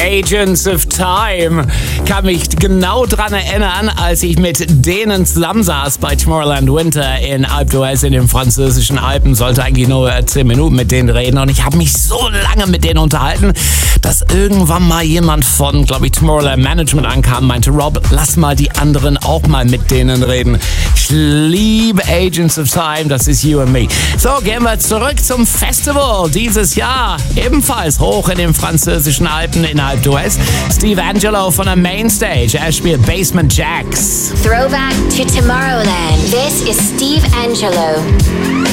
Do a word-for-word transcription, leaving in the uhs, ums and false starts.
Agents of Time. Kann mich genau dran erinnern, als ich mit denen zusammensaß bei Tomorrowland Winter in Alpe d'Huez in den französischen Alpen. Sollte eigentlich nur zehn Minuten mit denen reden und ich habe mich so lange mit denen unterhalten, dass irgendwann mal jemand von, glaube ich, Tomorrowland Management ankam, meinte, Rob, lass mal die anderen auch mal mit denen reden. Ich liebe Agents of Time, das ist You and Me. So, gehen wir zurück zum Festival dieses Jahr. Ebenfalls hoch in den französischen Alpen in Alpe d'Huez. Steve Angello von der Mainstage. Er spielt Basement Jaxx. Throwback to Tomorrowland. This is Steve Angello.